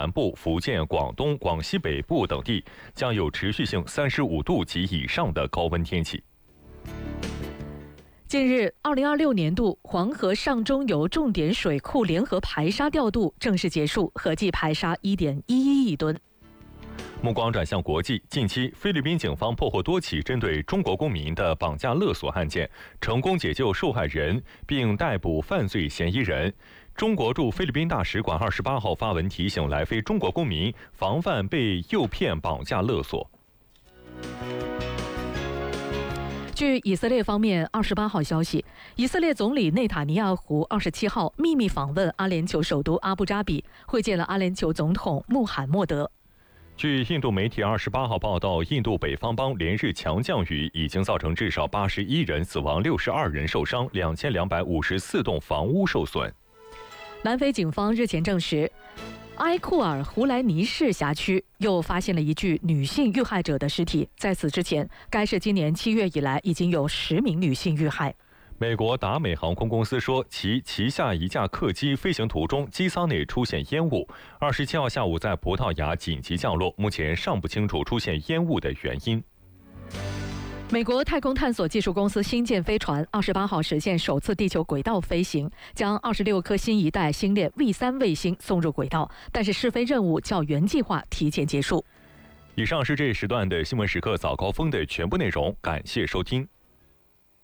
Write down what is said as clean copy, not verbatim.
南部、福建、广东、广西北部等地将有持续性35度及以上的高温天气。 近日，2026年度黄河上中游重点水库联合排沙调度正式结束，合计排沙1.11亿吨。 目光转向国际，近期菲律宾警方破获多起针对中国公民的绑架勒索案件，成功解救受害人并逮捕犯罪嫌疑人。中国驻菲律宾大使馆28号发文提醒来菲中国公民防范被诱骗绑架勒索。 据以色列方面28号消息，以色列总理内塔尼亚胡27号秘密访问阿联酋首都阿布扎比，会见了阿联酋总统穆罕默德。 据印度媒体28号报道，印度北方邦连日强降雨已经造成至少81人死亡、62人受伤，2254栋房屋受损。 南非警方日前证实，埃库尔胡莱尼市辖区又发现了一具女性遇害者的尸体。在此之前，该市今年7月以来已经有10名女性遇害。 美国达美航空公司说，其旗下一架客机飞行途中机舱内出现烟雾，27号下午在葡萄牙紧急降落，目前尚不清楚出现烟雾的原因。 美国太空探索技术公司星舰飞船28号实现首次地球轨道飞行，将26颗新一代星链 V3 卫星送入轨道，但是试飞任务较原计划提前结束。 以上是这一时段的新闻时刻早高峰的全部内容，感谢收听。